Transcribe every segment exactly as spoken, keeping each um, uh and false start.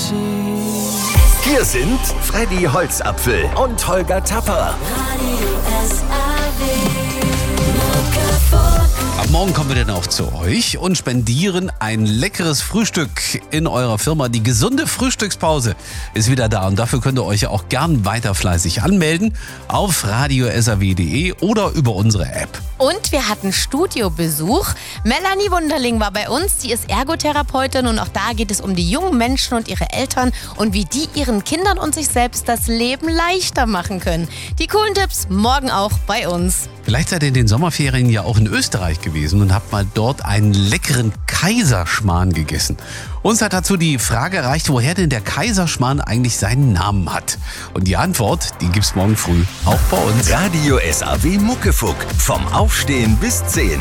Hier sind Freddy Holzapfel und Holger Tapper. Ab morgen kommen wir dann auch zu euch und spendieren ein leckeres Frühstück in eurer Firma. Die gesunde Frühstückspause ist wieder da und dafür könnt ihr euch auch gern weiter fleißig anmelden auf radio s a w punkt d e oder über unsere App. Und wir hatten Studiobesuch. Melanie Wunderling war bei uns. Sie ist Ergotherapeutin und auch da geht es um die jungen Menschen und ihre Eltern und wie die ihren Kindern und sich selbst das Leben leichter machen können. Die coolen Tipps morgen auch bei uns. Vielleicht seid ihr in den Sommerferien ja auch in Österreich gewesen und habt mal dort einen leckeren Kaiserschmarrn gegessen. Uns hat dazu die Frage erreicht, woher denn der Kaiserschmarrn eigentlich seinen Namen hat. Und die Antwort, die gibt's morgen früh auch bei uns. Radio S A W Muckefuck. Vom Aufstehen bis zehn.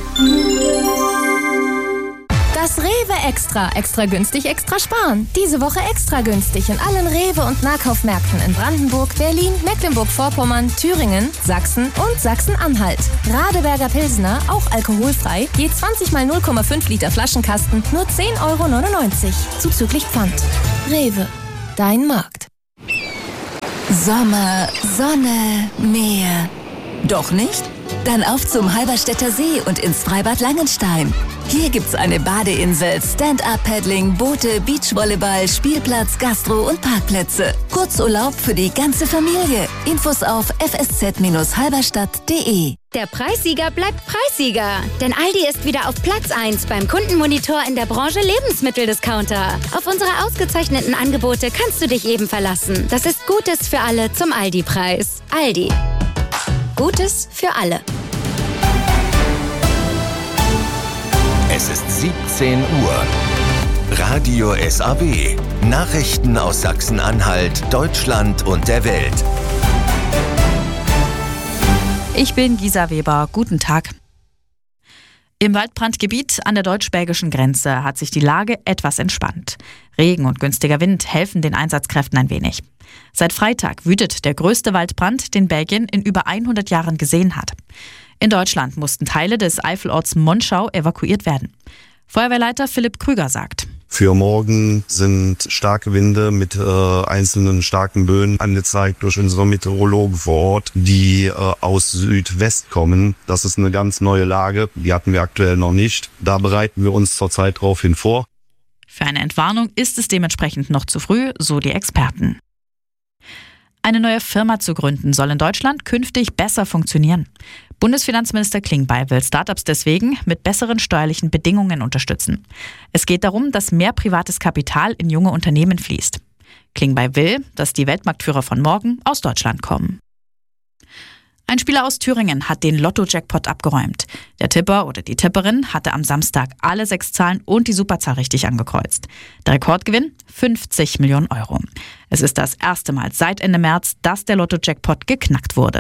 Das Rewe Extra. Extra günstig, extra sparen. Diese Woche extra günstig in allen Rewe- und Nahkaufmärkten in Brandenburg, Berlin, Mecklenburg-Vorpommern, Thüringen, Sachsen und Sachsen-Anhalt. Radeberger Pilsner, auch alkoholfrei, je zwanzig mal null Komma fünf Liter Flaschenkasten, nur zehn Euro neunundneunzig. Zuzüglich Pfand. Rewe. Dein Markt. Sommer, Sonne, Meer. Doch nicht? Dann auf zum Halberstädter See und ins Freibad Langenstein. Hier gibt's eine Badeinsel, Stand-Up-Paddling, Boote, Beachvolleyball, Spielplatz, Gastro und Parkplätze. Kurzurlaub für die ganze Familie. Infos auf f s z halberstadt punkt d e. Der Preissieger bleibt Preissieger. Denn Aldi ist wieder auf Platz eins beim Kundenmonitor in der Branche Lebensmitteldiscounter. Auf unsere ausgezeichneten Angebote kannst du dich eben verlassen. Das ist Gutes für alle zum Aldi-Preis. Aldi. Gutes für alle. Es ist siebzehn Uhr. Radio S A W. Nachrichten aus Sachsen-Anhalt, Deutschland und der Welt. Ich bin Gisa Weber. Guten Tag. Im Waldbrandgebiet an der deutsch-belgischen Grenze hat sich die Lage etwas entspannt. Regen und günstiger Wind helfen den Einsatzkräften ein wenig. Seit Freitag wütet der größte Waldbrand, den Belgien in über hundert Jahren gesehen hat. In Deutschland mussten Teile des Eifelorts Monschau evakuiert werden. Feuerwehrleiter Philipp Krüger sagt: Für morgen sind starke Winde mit äh, einzelnen starken Böen angezeigt durch unsere Meteorologen vor Ort, die äh, aus Südwest kommen. Das ist eine ganz neue Lage, die hatten wir aktuell noch nicht. Da bereiten wir uns zurzeit drauf hin vor. Für eine Entwarnung ist es dementsprechend noch zu früh, so die Experten. Eine neue Firma zu gründen soll in Deutschland künftig besser funktionieren. Bundesfinanzminister Klingbeil will Startups deswegen mit besseren steuerlichen Bedingungen unterstützen. Es geht darum, dass mehr privates Kapital in junge Unternehmen fließt. Klingbeil will, dass die Weltmarktführer von morgen aus Deutschland kommen. Ein Spieler aus Thüringen hat den Lotto-Jackpot abgeräumt. Der Tipper oder die Tipperin hatte am Samstag alle sechs Zahlen und die Superzahl richtig angekreuzt. Der Rekordgewinn? fünfzig Millionen Euro. Es ist das erste Mal seit Ende März, dass der Lotto-Jackpot geknackt wurde.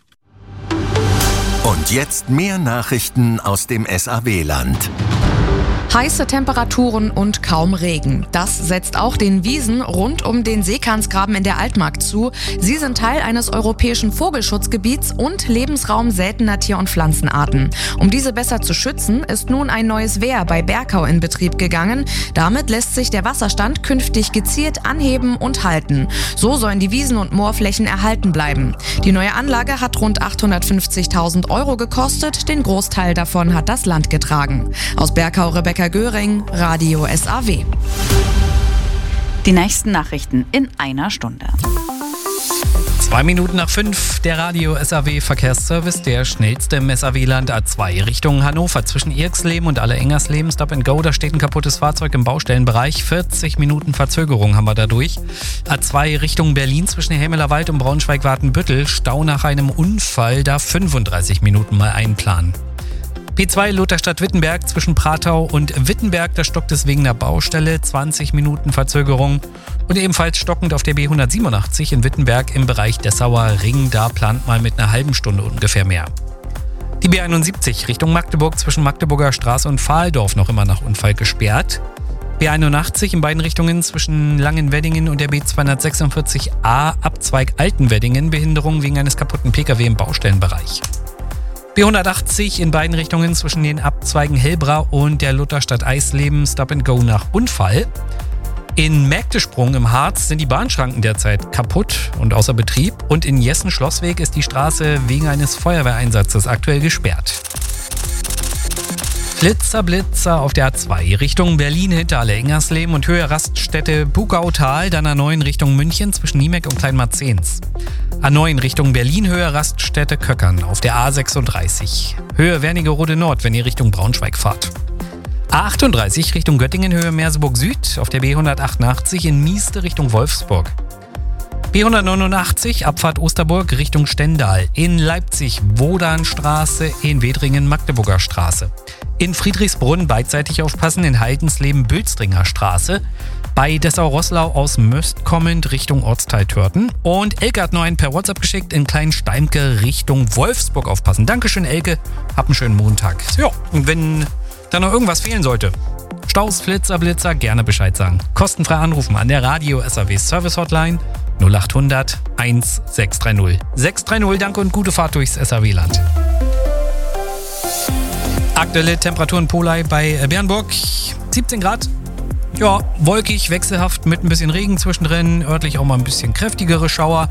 Und jetzt mehr Nachrichten aus dem S A W-Land. Heiße Temperaturen und kaum Regen. Das setzt auch den Wiesen rund um den Seekantsgraben in der Altmark zu. Sie sind Teil eines europäischen Vogelschutzgebiets und Lebensraum seltener Tier- und Pflanzenarten. Um diese besser zu schützen, ist nun ein neues Wehr bei Berkau in Betrieb gegangen. Damit lässt sich der Wasserstand künftig gezielt anheben und halten. So sollen die Wiesen- und Moorflächen erhalten bleiben. Die neue Anlage hat rund achthundertfünfzigtausend Euro gekostet. Den Großteil davon hat das Land getragen. Aus Berkau Rebecca Göring, Radio S A W. Die nächsten Nachrichten in einer Stunde. Zwei Minuten nach fünf, der Radio S A W Verkehrsservice, der schnellste im S A W-Land A zwei Richtung Hannover zwischen Irxleben und Alle-Engersleben. Stop and Go, da steht ein kaputtes Fahrzeug im Baustellenbereich. vierzig Minuten Verzögerung haben wir dadurch. A zwei Richtung Berlin zwischen Hämeler Wald und Braunschweig-Watenbüttel. Stau nach einem Unfall, da fünfunddreißig Minuten mal einplanen. P zwei Lutherstadt-Wittenberg zwischen Pratau und Wittenberg, da stockt es wegen der Baustelle, zwanzig Minuten Verzögerung. Und ebenfalls stockend auf der B hundertsiebenundachtzig in Wittenberg im Bereich Dessauer Ring, da plant mal mit einer halben Stunde ungefähr mehr. Die B einundsiebzig Richtung Magdeburg zwischen Magdeburger Straße und Pfahldorf noch immer nach Unfall gesperrt. B einundachtzig in beiden Richtungen zwischen Langenweddingen und der B zweihundertsechsundvierzig A Abzweig Altenweddingen, Behinderung wegen eines kaputten P K W im Baustellenbereich. B hundertachtzig in beiden Richtungen zwischen den Abzweigen Hellbra und der Lutherstadt Eisleben, Stop and Go nach Unfall. In Mägdesprung im Harz sind die Bahnschranken derzeit kaputt und außer Betrieb. Und in Jessen-Schlossweg ist die Straße wegen eines Feuerwehreinsatzes aktuell gesperrt. Blitzer, Blitzer auf der A zwei Richtung Berlin hinter Alle-Engersleben und Höhe Raststätte Bugautal, dann A neun Richtung München zwischen Niemek und Kleinmarzens. A neun Richtung Berlin, Höhe Raststätte Köckern auf der A sechsunddreißig. Höhe Wernigerode Nord, wenn ihr Richtung Braunschweig fahrt. A achtunddreißig Richtung Göttingen, Höhe Merseburg Süd auf der B hundertachtundachtzig in Mieste Richtung Wolfsburg. B hundertneunundachtzig, Abfahrt Osterburg Richtung Stendal. In Leipzig Wodanstraße, in Wedringen Magdeburger Straße. In Friedrichsbrunn beidseitig aufpassen, in Haldensleben Bülstringer Straße. Bei Dessau-Roßlau aus Möst kommend Richtung Ortsteil Törten. Und Elke hat noch einen per WhatsApp geschickt, in Kleinsteimke Richtung Wolfsburg aufpassen. Dankeschön, Elke. Hab einen schönen Montag. Ja, und wenn da noch irgendwas fehlen sollte, Staus, Flitzer, Blitzer, gerne Bescheid sagen. Kostenfrei anrufen an der Radio S A W Service Hotline null acht hundert eins sechs drei null. sechs drei null, danke und gute Fahrt durchs S A W-Land. Aktuelle Temperaturen Polei bei Bernburg, siebzehn Grad. Ja, wolkig, wechselhaft mit ein bisschen Regen zwischendrin, örtlich auch mal ein bisschen kräftigere Schauer.